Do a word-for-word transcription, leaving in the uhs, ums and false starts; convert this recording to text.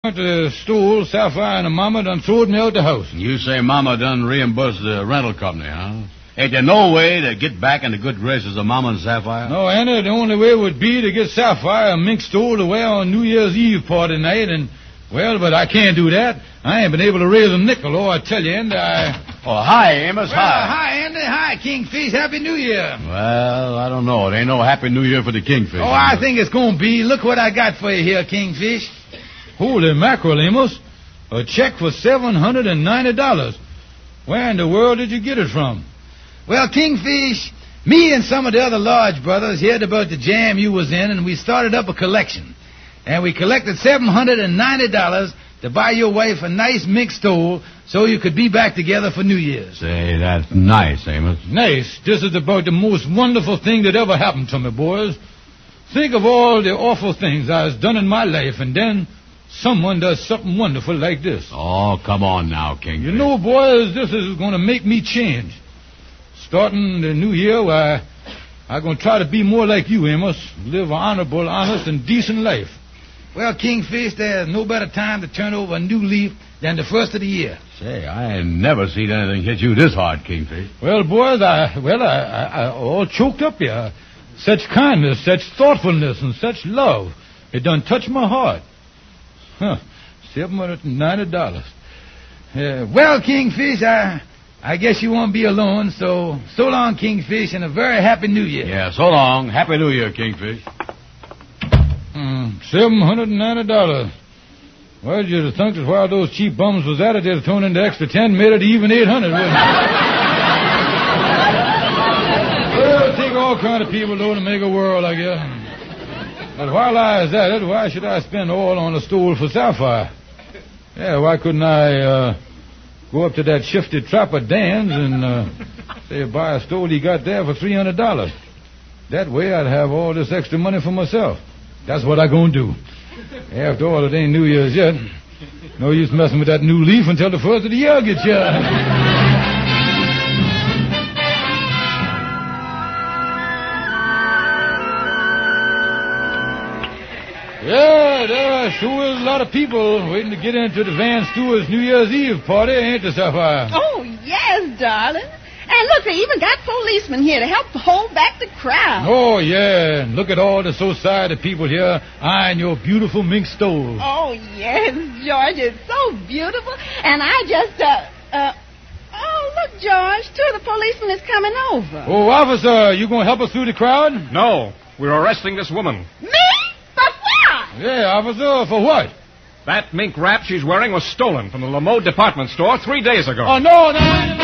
The stool, Sapphire, and the mama done throwed me out the house. You say mama done reimbursed the rental company, huh? Ain't there no way to get back in the good graces of Mama and Sapphire? No, Anna, the only way would be to get Sapphire a mink stole to wear on New Year's Eve party night, and, well, but I can't do that. I ain't been able to raise a nickel, oh, I tell you, and I... Oh, hi, Amos, well, hi. Hi, Andy, hi, Kingfish, Happy New Year. Well, I don't know. It ain't no Happy New Year for the Kingfish. Oh, I think it's gonna be. Look what I got for you here, Kingfish. Holy mackerel, Amos. A check for seven hundred ninety dollars. Where in the world did you get it from? Well, Kingfish, me and some of the other Lodge brothers heard about the jam you was in, and we started up a collection. And we collected seven hundred ninety dollars to buy your wife a nice mink stole so you could be back together for New Year's. Say, that's nice, Amos. Nice? This is about the most wonderful thing that ever happened to me, boys. Think of all the awful things I've done in my life, and then someone does something wonderful like this. Oh, come on now, King. You know, boys, this is going to make me change. Starting the new year, why, I'm going to try to be more like you, Amos. Live an honorable, honest, and decent life. Well, Kingfish, there's no better time to turn over a new leaf than the first of the year. Say, I ain't never seen anything hit you this hard, Kingfish. Well, boys, I, well, I, I, I all choked up here. Such kindness, such thoughtfulness, and such love. It done touched my heart. Huh, seven hundred ninety dollars. Uh, well, Kingfish, I I guess you won't be alone, so so long, Kingfish, and a very happy New Year. Yeah, so long. Happy New Year, Kingfish. Mm, seven hundred ninety dollars. Well, you'd have thunk that while those cheap bums was at it, they'd have thrown in the extra ten, made it even eight hundred, wouldn't it? Well, it take all kind of people, though, to make a world, I guess. But while I was at it, why should I spend all on a stole for Sapphire? Yeah, why couldn't I uh, go up to that shifty trapper Dan's and uh, say buy a stole he got there for three hundred dollars? That way I'd have all this extra money for myself. That's what I gonna do. After all, it ain't New Year's yet. No use messing with that new leaf until the first of the year gets here. Yeah, there sure is a lot of people waiting to get into the Van Stewart's New Year's Eve party, ain't there, Sapphire? Oh, yes, darling. And look, they even got policemen here to help hold back the crowd. Oh, yeah, and look at all the society people here eyeing your beautiful mink stole. Oh, yes, George, it's so beautiful. And I just, uh, uh, oh, look, George, two of the policemen is coming over. Oh, officer, you gonna help us through the crowd? No, we're arresting this woman. Me? For what? Yeah, officer, for what? That mink wrap she's wearing was stolen from the Lamode department store three days ago. Oh, no, no, no, no.